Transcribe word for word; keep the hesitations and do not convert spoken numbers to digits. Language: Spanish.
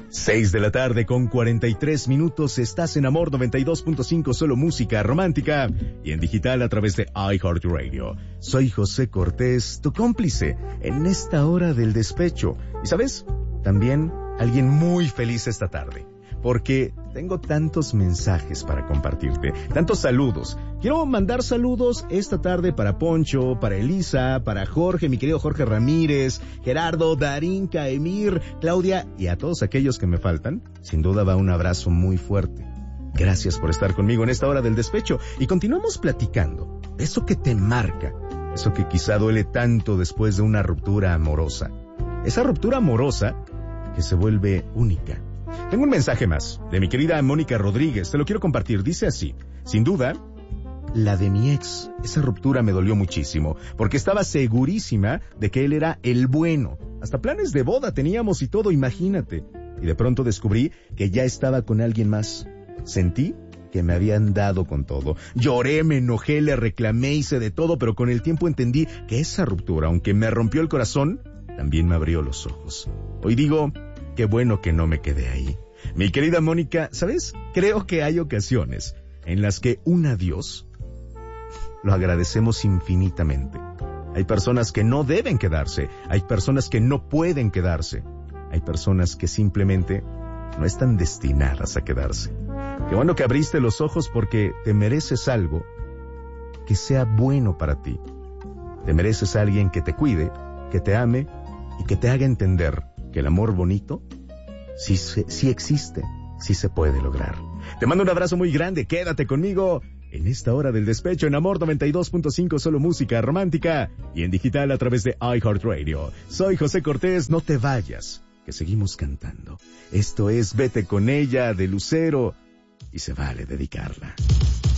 Seis de la tarde con cuarenta y tres minutos, estás en Amor noventa y dos punto cinco, solo música romántica y en digital a través de iHeartRadio. Soy José Cortés, tu cómplice en esta hora del despecho. Y ¿sabes? También alguien muy feliz esta tarde, porque tengo tantos mensajes para compartirte, tantos saludos. Quiero mandar saludos esta tarde para Poncho, para Elisa, para Jorge, mi querido Jorge Ramírez, Gerardo, Darinka, Emir, Claudia y a todos aquellos que me faltan. Sin duda va un abrazo muy fuerte. Gracias por estar conmigo en esta hora del despecho y continuamos platicando. Eso que te marca, eso que quizá duele tanto después de una ruptura amorosa. Esa ruptura amorosa que se vuelve única. Tengo un mensaje más de mi querida Mónica Rodríguez, te lo quiero compartir, dice así: sin duda, la de mi ex, esa ruptura me dolió muchísimo, porque estaba segurísima de que él era el bueno, hasta planes de boda teníamos y todo, imagínate, y de pronto descubrí que ya estaba con alguien más, sentí que me habían dado con todo, lloré, me enojé, le reclamé, hice de todo, pero con el tiempo entendí que esa ruptura, aunque me rompió el corazón, también me abrió los ojos. Hoy digo, qué bueno que no me quedé ahí. Mi querida Mónica, ¿sabes? Creo que hay ocasiones en las que un adiós lo agradecemos infinitamente. Hay personas que no deben quedarse, hay personas que no pueden quedarse, hay personas que simplemente no están destinadas a quedarse. Qué bueno que abriste los ojos porque te mereces algo que sea bueno para ti. Te mereces a alguien que te cuide, que te ame y que te haga entender que el amor bonito sí, sí existe, sí se puede lograr. Te mando un abrazo muy grande, quédate conmigo en esta hora del despecho en Amor noventa y dos punto cinco, solo música romántica y en digital a través de iHeartRadio. Soy José Cortés, no te vayas, que seguimos cantando. Esto es Vete con ella de Lucero y se vale dedicarla.